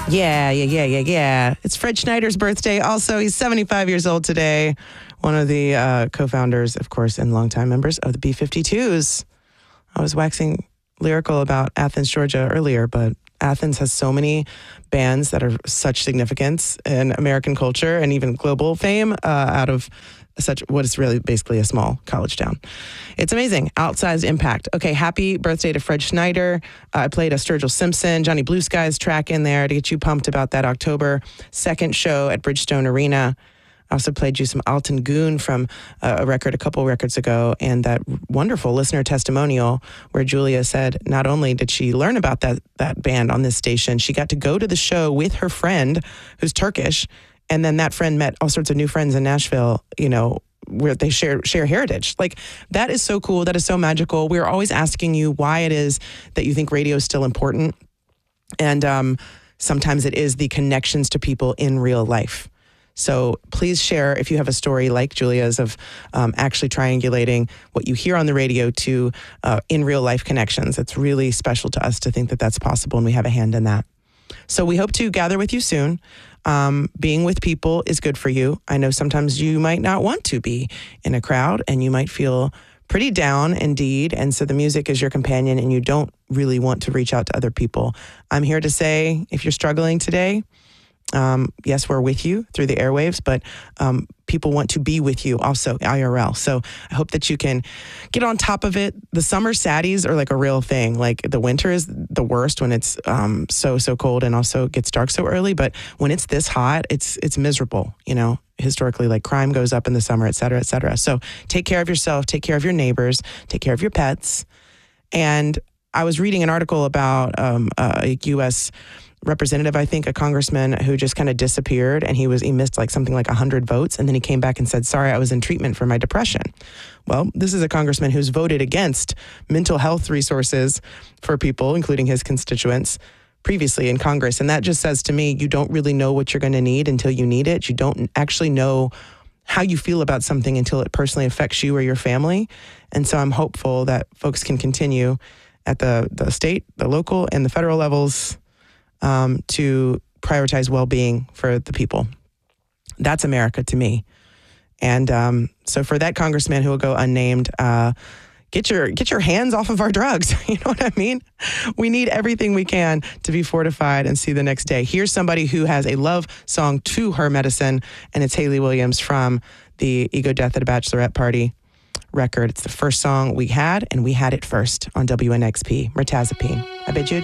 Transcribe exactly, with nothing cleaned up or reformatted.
Yeah, yeah, yeah, yeah, yeah. It's Fred Schneider's birthday. Also, he's seventy-five years old today. One of the uh, co-founders, of course, and longtime members of the B fifty-twos. I was waxing lyrical about Athens, Georgia earlier, but Athens has so many bands that are such significance in American culture and even global fame uh, out of such what is really basically a small college town. It's amazing. Outsized impact. Okay, happy birthday to Fred Schneider. Uh, I played a Sturgill Simpson, Johnny Blue Skies track in there to get you pumped about that October second show at Bridgestone Arena. I also played you some Alton Goon from uh, a record a couple records ago, and that wonderful listener testimonial where Julia said not only did she learn about that that band on this station, she got to go to the show with her friend who's Turkish, and then that friend met all sorts of new friends in Nashville, you know, where they share share heritage. Like, that is so cool. That is so magical. We're always asking you why it is that you think radio is still important. And um, sometimes it is the connections to people in real life. So please share if you have a story like Julia's of um, actually triangulating what you hear on the radio to uh, in real life connections. It's really special to us to think that that's possible, and we have a hand in that. So we hope to gather with you soon. Um, being with people is good for you. I know sometimes you might not want to be in a crowd and you might feel pretty down indeed. And so the music is your companion and you don't really want to reach out to other people. I'm here to say, if you're struggling today, Um, yes, we're with you through the airwaves, but um, people want to be with you also I R L. So I hope that you can get on top of it. The summer saddies are like a real thing. Like, the winter is the worst when it's um, so, so cold and also gets dark so early. But when it's this hot, it's it's miserable, you know, historically. Like, crime goes up in the summer, et cetera, et cetera. So take care of yourself, take care of your neighbors, take care of your pets. And I was reading an article about um, a U S representative, I think, a congressman who just kind of disappeared, and he was he missed like something like one hundred votes, and then he came back and said, sorry, I was in treatment for my depression. Well, this is a congressman who's voted against mental health resources for people, including his constituents, previously in Congress. And that just says to me, you don't really know what you're going to need until you need it. You don't actually know how you feel about something until it personally affects you or your family. And so I'm hopeful that folks can continue at the, the state, the local, and the federal levels Um, to prioritize well-being for the people. That's America to me. And um, so for that congressman who will go unnamed, uh, get your get your hands off of our drugs. You know what I mean? We need everything we can to be fortified and see the next day. Here's somebody who has a love song to her medicine, and it's Hayley Williams from the Ego Death at a Bachelorette Party record. It's the first song we had, and we had it first on W N X P, Mirtazapine. I bid you adieu.